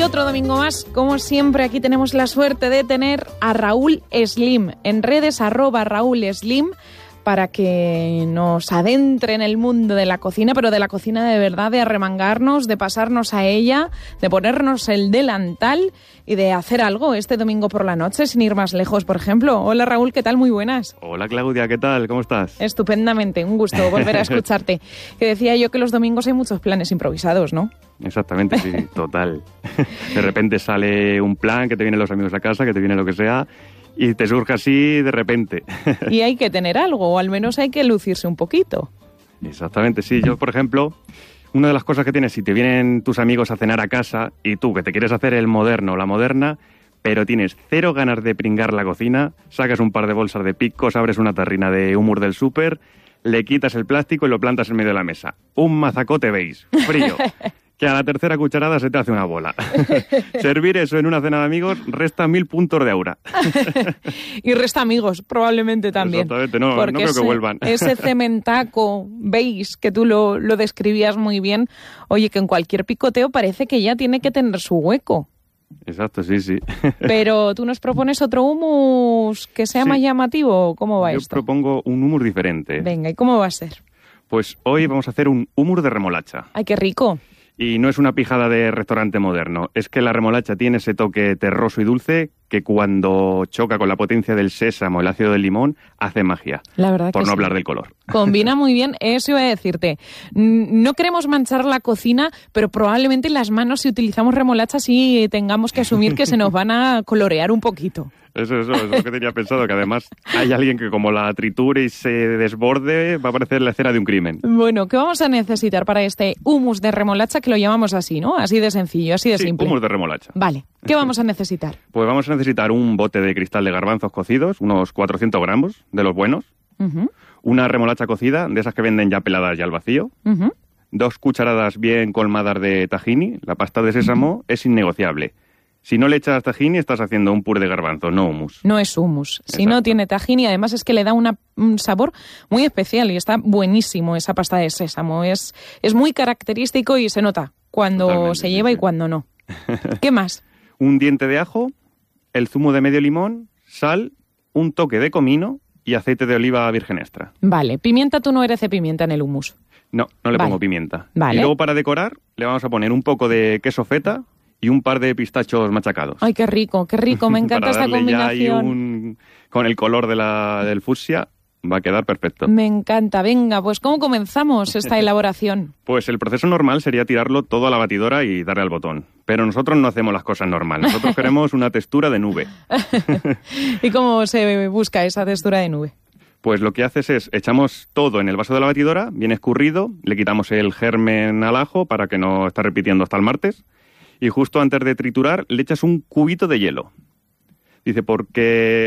otro domingo más, como siempre, aquí tenemos la suerte de tener a Raúl Slim. En redes, @Raúl Slim, para que nos adentre en el mundo de la cocina, pero de la cocina de verdad, de arremangarnos, de pasarnos a ella, de ponernos el delantal y de hacer algo este domingo por la noche, sin ir más lejos, por ejemplo. Hola Raúl, ¿qué tal? Muy buenas. Hola Claudia, ¿qué tal? ¿Cómo estás? Estupendamente, un gusto volver a escucharte. Que decía yo que los domingos hay muchos planes improvisados, ¿no? Exactamente, sí, total. De repente sale un plan, que te vienen los amigos a casa, que te viene lo que sea, y te surge así de repente. Y hay que tener algo, o al menos hay que lucirse un poquito. Exactamente, sí. Yo, por ejemplo, una de las cosas que tienes, si te vienen tus amigos a cenar a casa y tú, que te quieres hacer el moderno o la moderna, pero tienes cero ganas de pringar la cocina, sacas un par de bolsas de picos, abres una tarrina de hummus del súper, le quitas el plástico y lo plantas en medio de la mesa. Un mazacote veis, frío. Que a la tercera cucharada se te hace una bola. Servir eso en una cena de amigos resta 1000 puntos de aura. Y resta amigos, probablemente también. Exactamente, no creo que vuelvan. Ese cementaco, veis, que tú lo describías muy bien, oye, que en cualquier picoteo parece que ya tiene que tener su hueco. Exacto, sí, sí. Pero tú nos propones otro hummus que sea más llamativo, ¿cómo va esto? Yo propongo un hummus diferente. Venga, ¿y cómo va a ser? Pues hoy vamos a hacer un hummus de remolacha. ¡Ay, qué rico! Y no es una pijada de restaurante moderno, es que la remolacha tiene ese toque terroso y dulce que cuando choca con la potencia del sésamo, el ácido del limón, hace magia. La verdad por que no sí. hablar del color. Combina muy bien, eso iba a decirte. No queremos manchar la cocina, pero probablemente las manos, si utilizamos remolacha, sí tengamos que asumir que se nos van a colorear un poquito. Eso es lo que tenía pensado, que además hay alguien que como la triture y se desborde, va a parecer la escena de un crimen. Bueno, ¿qué vamos a necesitar para este hummus de remolacha, que lo llamamos así, ¿no? Así de sencillo, así de simple. Hummus de remolacha. Vale, ¿qué vamos a necesitar? Pues vamos a necesitar un bote de cristal de garbanzos cocidos, unos 400 gramos, de los buenos. Uh-huh. Una remolacha cocida, de esas que venden ya peladas y al vacío. Uh-huh. 2 cucharadas bien colmadas de tahini. La pasta de sésamo es innegociable. Si no le echas tahini, estás haciendo un puré de garbanzo, no hummus. No es hummus. Si Exacto. no tiene tahini, además es que le da un sabor muy especial y está buenísimo esa pasta de sésamo. Es muy característico y se nota cuando Totalmente, se lleva sí. y cuando no. ¿Qué más? Un diente de ajo, el zumo de medio limón, sal, un toque de comino y aceite de oliva virgen extra. Vale, pimienta, tú no eres de pimienta en el hummus. No le Vale. pongo pimienta. Vale. Y luego para decorar le vamos a poner un poco de queso feta y un par de pistachos machacados. Ay, qué rico, me encanta esta para darle ya ahí combinación. con el color del fucsia va a quedar perfecto. Me encanta, venga, pues ¿cómo comenzamos esta elaboración? Pues el proceso normal sería tirarlo todo a la batidora y darle al botón. Pero nosotros no hacemos las cosas normal. Nosotros queremos una textura de nube. ¿Y cómo se busca esa textura de nube? Pues lo que haces es, echamos todo en el vaso de la batidora, bien escurrido, le quitamos el germen al ajo para que no esté repitiendo hasta el martes, y justo antes de triturar le echas un cubito de hielo. Dice, porque